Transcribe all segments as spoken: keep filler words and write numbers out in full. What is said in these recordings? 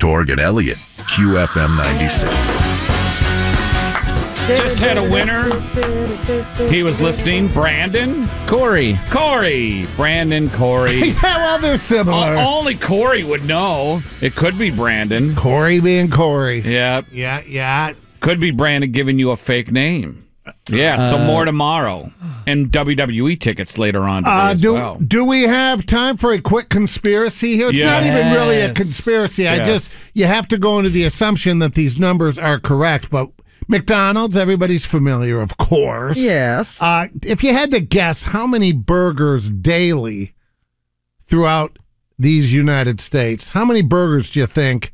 Torg and Elliott, Q F M ninety-six. Just had a winner. He was listening. Brandon? Corey. Corey. Brandon, Corey. Yeah, well, they're similar. O- only Corey would know. It could be Brandon. Corey being Corey. Yeah. Yeah, yeah. Could be Brandon giving you a fake name. Yeah, so Uh, more tomorrow. And W W E tickets later on today Uh, as do, well. do we have time for a quick conspiracy here? It's Yes. not even really a conspiracy. I Yes. just, you have to go into the assumption that these numbers are correct, but McDonald's, everybody's familiar, of course. Yes. Uh, if you had to guess how many burgers daily throughout these United States, how many burgers do you think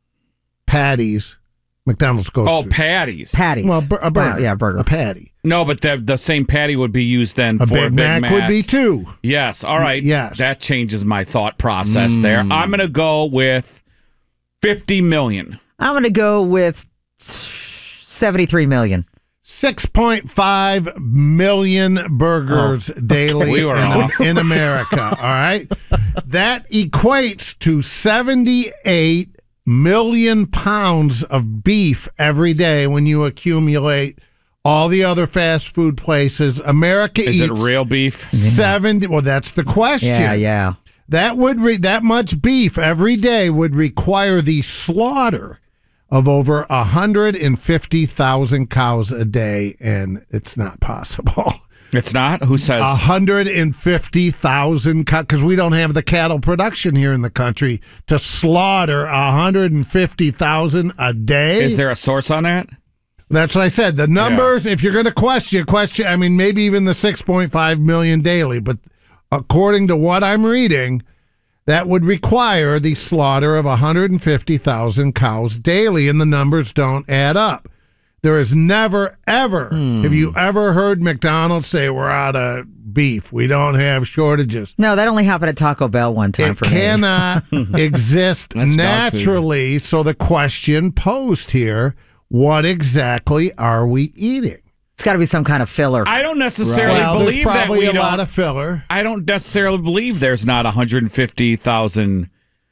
patties McDonald's goes Oh, through? patties. Patties. Well, bur- a burger. Wow, yeah, burger. A patty. No, but the, the same patty would be used then A for Big, a Big Mac, Mac. would be two. Yes, all right. Yes. That changes my thought process there. Mm. I'm going to go with fifty million. I'm going to go with seventy-three million. six point five million burgers Oh, daily We were in, off. in America. All right. That equates to seventy-eight million pounds of beef every day when you accumulate all the other fast food places. America Is eats it real beef? seventy. Well, that's the question. Yeah, yeah. That would re- that much beef every day would require the slaughter of over one hundred fifty thousand cows a day, and it's not possible. It's not? Who says? one hundred fifty thousand cows, because we don't have the cattle production here in the country to slaughter one hundred fifty thousand a day. Is there a source on that? That's what I said. The numbers, if you're going to question, question, I mean, maybe even the six point five million daily, but according to what I'm reading, that would require the slaughter of one hundred fifty thousand cows daily, and the numbers don't add up. There is never, ever, Hmm. have you ever heard McDonald's say we're out of beef? We don't have shortages. No, that only happened at Taco Bell one time It for me. cannot exist That's dog food. naturally. So the question posed here, what exactly are we eating? It's got to be some kind of filler. I don't necessarily Well, there's believe that probably we a don't. lot of filler. I don't necessarily believe there's not one hundred fifty thousand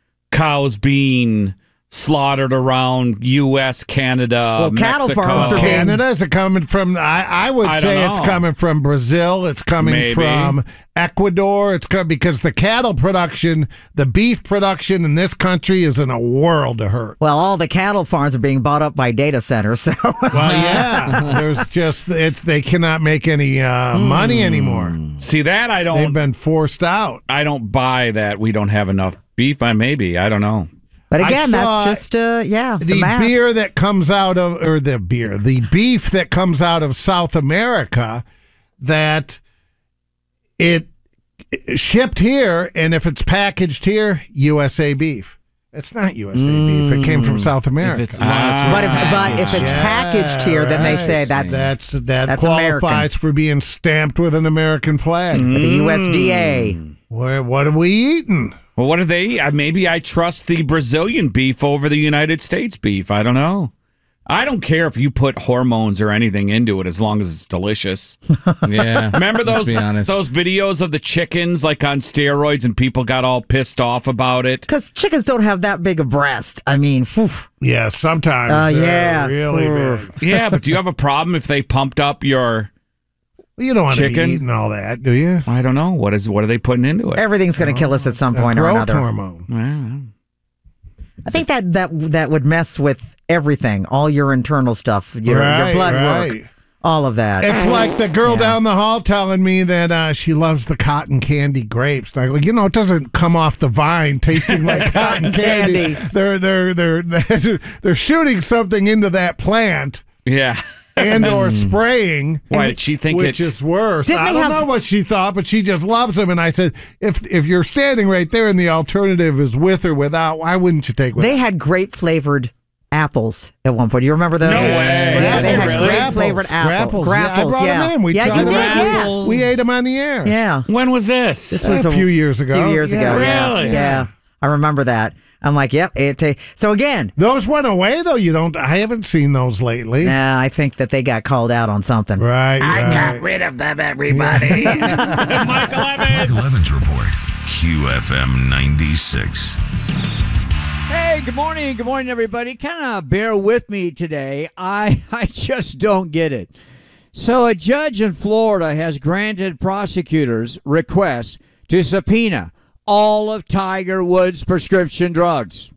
cows being slaughtered around U S, Canada, Well, cattle Mexico. farms are being- Canada, is it coming from, I, I would I say don't it's know. coming from Brazil. It's coming Maybe. from Ecuador. It's coming because the cattle production, the beef production in this country is in a world of hurt. Well, all the cattle farms are being bought up by data centers. So Well, yeah, there's just, it's they cannot make any uh, Hmm. money anymore. See that I They've don't. been forced out. I don't buy that we don't have enough beef. I maybe I don't know. But I again, saw that's just, uh, yeah, the, The math. beer that comes out of, or the beer, the beef that comes out of South America, that it shipped here, and if it's packaged here, U S A beef. It's not U S A beef. It came from South America. If it's, well, it's But if, packaged. but if it's packaged here, then they say right. that's, that's that that's qualifies American. for being stamped with an American flag. the U S D A. Where, what are we eating? Well, what do they eat? Uh, Maybe I trust the Brazilian beef over the United States beef. I don't know. I don't care if you put hormones or anything into it as long as it's delicious. Yeah. Remember let's those be honest. those videos of the chickens like on steroids and people got all pissed off about it? Because chickens don't have that big a breast. I mean, phew. Yeah, sometimes. Uh, they're yeah. really Oof. big. Yeah, but do you have a problem if they pumped up your? Well, you don't want to be Chicken? eating all that, do you? I don't know. What is what are they putting into it? everything's going to kill us at some point or growth another. hormone. Well, I think that, that that would mess with everything, all your internal stuff, your, Right, your blood right. work, all of that. It's like the girl Yeah. down the hall telling me that uh, she loves the cotton candy grapes. And I go, you know, it doesn't come off the vine tasting like cotton candy. candy. They're they're they're they're shooting something into that plant yeah. and or spraying. Why did she think Which it? is worse. Didn't I they don't have- know what she thought, but she just loves them. And I said, if if you're standing right there and the alternative is with or without, why wouldn't you take with? They had grape flavored apples at one point. Do you remember those? No way. Yeah, they Did had they really? grape flavored apple. Grapples. Yeah, I Grapples, brought yeah. them in. We yeah, tried you did, them. yes. We ate them on the air. Yeah. When was this? This was a few years ago. few years ago, yeah. Really? Yeah. I remember that. I'm like, yep. It ta- so again, Those went away, though. You don't. I haven't seen those lately. nah, I think that they got called out on something. Right. I right. got rid of them, everybody. Michael Evans. Michael Evans Report, Q F M ninety-six. Hey, Hey, good morning. Good morning, everybody. Kind of bear with me today. I, I just don't get it. So a judge in Florida has granted prosecutors requests to subpoena all of Tiger Woods' prescription drugs.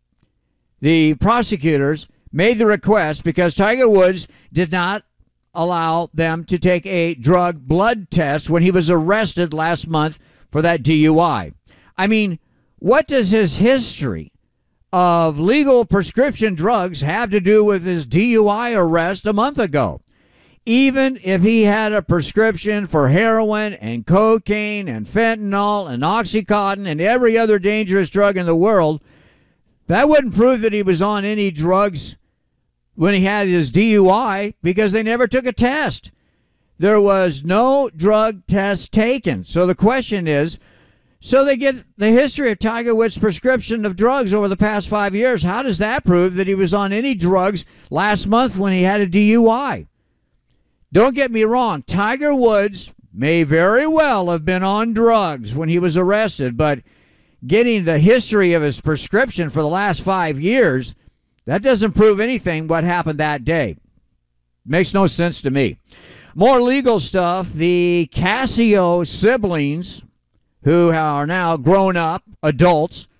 The prosecutors made the request because Tiger Woods did not allow them to take a drug blood test when he was arrested last month for that D U I. I mean, what does his history of legal prescription drugs have to do with his D U I arrest a month ago? Even if he had a prescription for heroin and cocaine and fentanyl and Oxycontin and every other dangerous drug in the world, that wouldn't prove that he was on any drugs when he had his D U I, because they never took a test. There was no drug test taken. So the question is, so they get the history of Tiger Woods' prescription of drugs over the past five years. How does that prove that he was on any drugs last month when he had a D U I? Don't get me wrong. Tiger Woods may very well have been on drugs when he was arrested, but getting the history of his prescription for the last five years, that doesn't prove anything what happened that day. Makes no sense to me. More legal stuff. The Casio siblings, who are now grown up adults,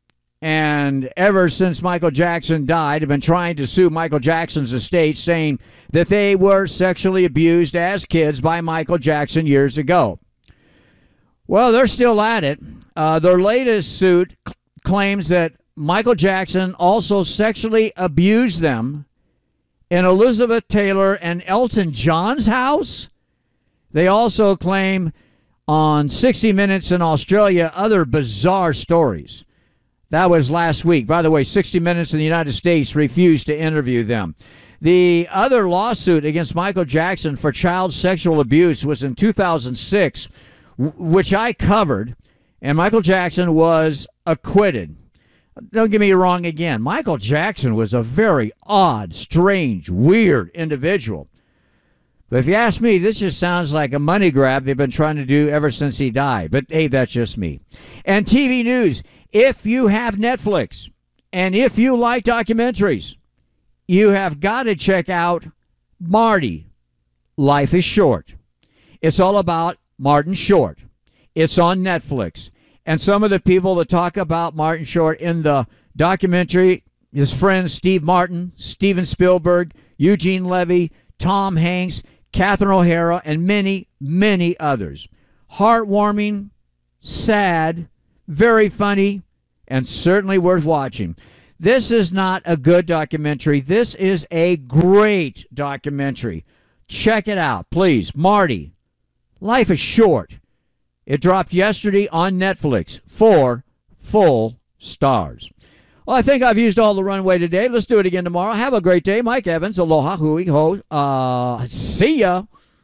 and ever since Michael Jackson died, have been trying to sue Michael Jackson's estate, saying that they were sexually abused as kids by Michael Jackson years ago. Well, they're still at it. Uh, their latest suit c- claims that Michael Jackson also sexually abused them in Elizabeth Taylor and Elton John's house. They also claim on sixty minutes in Australia other bizarre stories. That was last week. By the way, sixty minutes in the United States refused to interview them. The other lawsuit against Michael Jackson for child sexual abuse was in two thousand six, which I covered, and Michael Jackson was acquitted. Don't get me wrong again. Michael Jackson was a very odd, strange, weird individual. But if you ask me, this just sounds like a money grab they've been trying to do ever since he died. But hey, that's just me. And T V news. If you have Netflix and if you like documentaries, you have got to check out Marty, Life is Short. It's all about Martin Short. It's on Netflix. And some of the people that talk about Martin Short in the documentary, his friends Steve Martin, Steven Spielberg, Eugene Levy, Tom Hanks, Catherine O'Hara, and many, many others. Heartwarming, sad, very funny, and certainly worth watching. This is not a good documentary. This is a great documentary. Check it out, please. Marty, Life is Short. It dropped yesterday on Netflix. Four full stars. Well, I think I've used all the runway today. Let's do it again tomorrow. Have a great day. Mike Evans, aloha, hui, ho. Uh, see ya.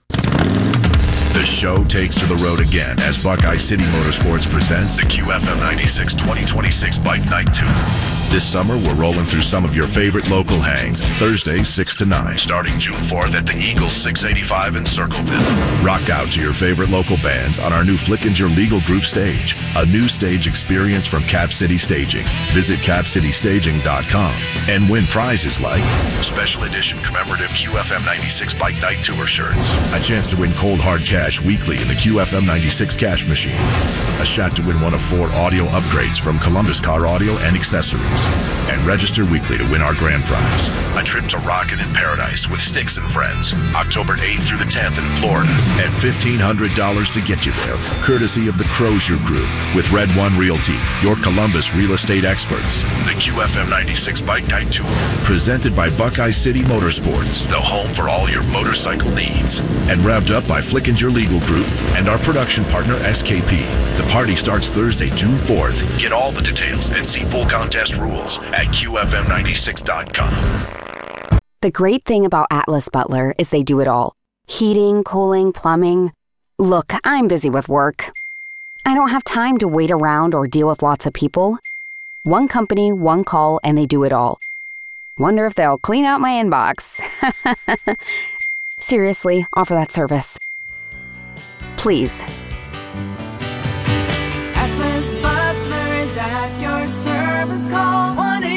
The show takes to the road again as Buckeye City Motorsports presents the Q F M ninety-six twenty twenty-six Bike Night Tour. This summer, we're rolling through some of your favorite local hangs. Thursday, six to nine, starting June fourth at the Eagles six eighty-five in Circleville. Rock out to your favorite local bands on our new Flickinger Legal Group stage. A new stage experience from Cap City Staging. Visit cap city staging dot com and win prizes like special edition commemorative Q F M ninety-six Bike Night Tour shirts. A chance to win cold hard cash weekly in the Q F M ninety-six cash machine. A shot to win one of four audio upgrades from Columbus Car Audio and Accessories. And register weekly to win our grand prize. A trip to Rockin' in Paradise with Sticks and Friends. October eighth through the tenth in Florida. And fifteen hundred dollars to get you there. Courtesy of the Crozier Group with Red One Realty, your Columbus real estate experts. The Q F M ninety-six Bike Night Tour. Presented by Buckeye City Motorsports. The home for all your motorcycle needs. And revved up by Flickinger Legal Group and our production partner S K P. The party starts Thursday, June fourth. Get all the details and see full contest rules at Q F M ninety-six dot com. The great thing about Atlas Butler is they do it all. Heating, cooling, plumbing. Look, I'm busy with work. I don't have time to wait around or deal with lots of people. One company, one call, and they do it all. Wonder if they'll clean out my inbox. Seriously, offer that service. Please. Atlas Butler is at your service. Call one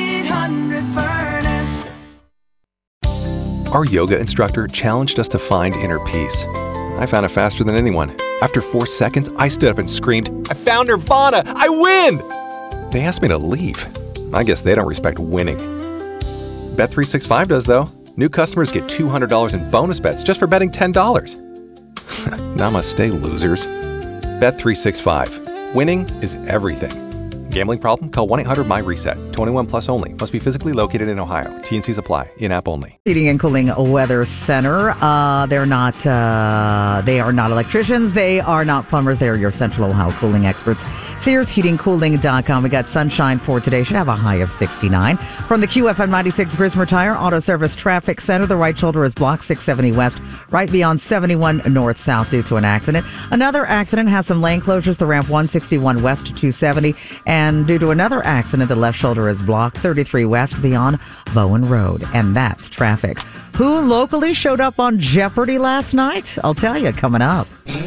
Our yoga instructor challenged us to find inner peace. I found it faster than anyone. After four seconds, I stood up and screamed, "I found Nirvana! I win!" They asked me to leave. I guess they don't respect winning. Bet three sixty-five does, though. New customers get two hundred dollars in bonus bets just for betting ten dollars. Namaste, losers. Bet three sixty-five. Winning is everything. Gambling problem? Call one eight hundred my reset. twenty-one plus only. Must be physically located in Ohio. T and Cs apply. In-app only. Heating and Cooling Weather Center. Uh, they're not. Uh, they are not electricians. They are not plumbers. They are your Central Ohio cooling experts. Sears Heating Cooling dot com. We got sunshine for today. Should have a high of sixty-nine. From the Q F M ninety-six Grismer Tire Auto Service Traffic Center, the right shoulder is blocked six seventy west, right beyond seventy-one north south due to an accident. Another accident has some lane closures. The ramp one sixty-one west to two seventy, and due to another accident, the left shoulder is blocked thirty-three west beyond Bowen Road. And that's traffic. Who locally showed up on Jeopardy last night? I'll tell you coming up.